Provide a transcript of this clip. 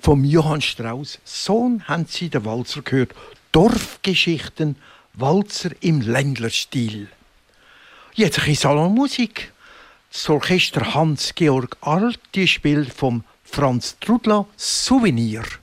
Vom Johann Strauss Sohn haben Sie den Walzer gehört. Dorfgeschichten, Walzer im Ländlerstil. Jetzt ein bisschen Salonmusik. Das Orchester Hans-Georg Arlt spielt vom Franz Trudla Souvenir.